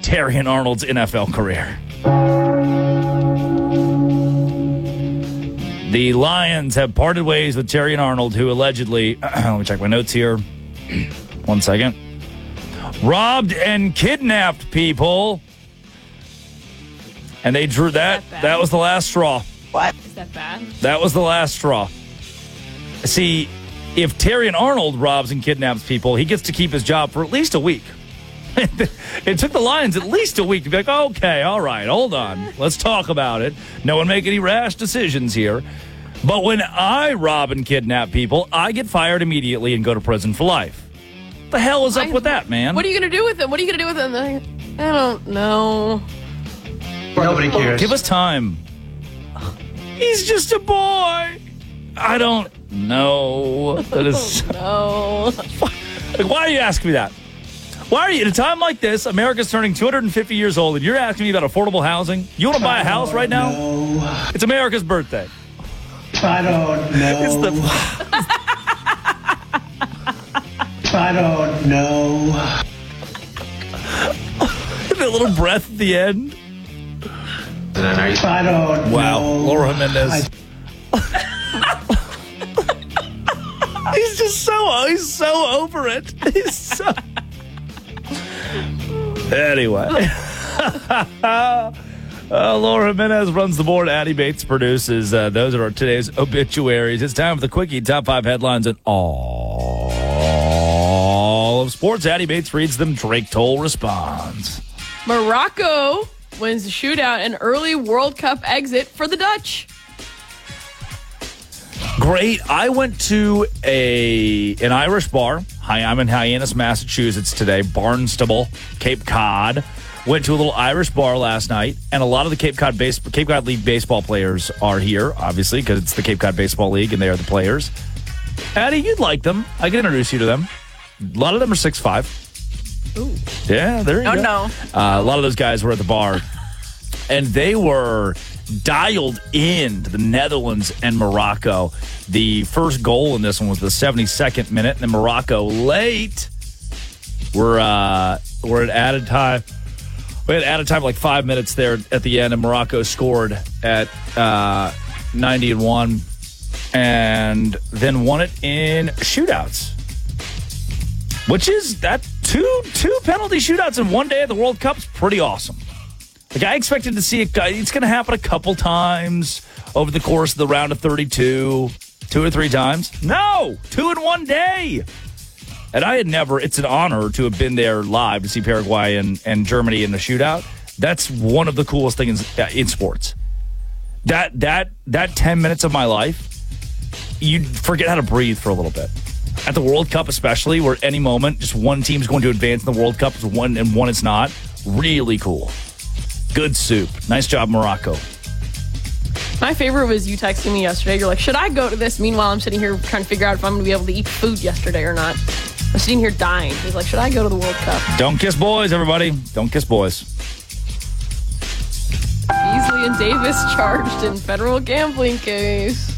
Terrion Arnold's NFL career. The Lions have parted ways with Terrion Arnold, who allegedly, let me check my notes here. 1 second. Robbed and kidnapped people. And they drew that. That was the last straw. What? Is that bad? That was the last straw. See, if Terrion Arnold robs and kidnaps people, he gets to keep his job for at least a week. It took the Lions at least a week to be like, okay, all right, hold on. Let's talk about it. No one make any rash decisions here. But when I rob and kidnap people, I get fired immediately and go to prison for life. What the hell is up with that, man? What are you going to do with him? What are you going to do with him? I don't know. Nobody cares. Give us time. He's just a boy. I don't know. That is No. like, why are you asking me that? Why are you at a time like this? America's turning 250 years old, and you're asking me about affordable housing. You want to buy a house right now? No. It's America's birthday. I don't know. It's the I don't know. that little breath at the end. I don't Wow, know. Laura Jimenez. He's so over it. He's so. Anyway. Laura Jimenez runs the board. Addie Bates produces. Those are today's obituaries. It's time for the Quickie Top 5 headlines and all of sports. Addie Bates reads them. Drake Toll responds. Morocco wins the shootout and early World Cup exit for the Dutch. Great. I went to an Irish bar. I'm in Hyannis, Massachusetts today. Barnstable, Cape Cod. Went to a little Irish bar last night, and a lot of the Cape Cod League baseball players are here, obviously, because it's the Cape Cod Baseball League, and they are the players. Addie, you'd like them. I can introduce you to them. A lot of them are 6'5". Ooh. Yeah, there you go. No. A lot of those guys were at the bar, and they were dialed in to the Netherlands and Morocco. The first goal in this one was the 72nd minute, and then Morocco late. We're at added time. We had added time like 5 minutes there at the end, and Morocco scored at 90-1, and then won it in shootouts. Which is that two penalty shootouts in one day at the World Cup's pretty awesome. Like, I expected to see it. It's going to happen a couple times over the course of the round of 32, 2 or 3 times. No, 2 in one day. And I had never. It's an honor to have been there live to see Paraguay and Germany in the shootout. That's one of the coolest things in sports. That 10 minutes of my life, you forget how to breathe for a little bit. At the World Cup especially, where any moment just one team's going to advance in the World Cup, one is not. Really cool. Good soup. Nice job, Morocco. My favorite was you texting me yesterday. You're like, should I go to this? Meanwhile, I'm sitting here trying to figure out if I'm going to be able to eat food yesterday or not. I'm sitting here dying. He's like, should I go to the World Cup? Don't kiss boys, everybody. Don't kiss boys. Beasley and Davis charged in federal gambling case.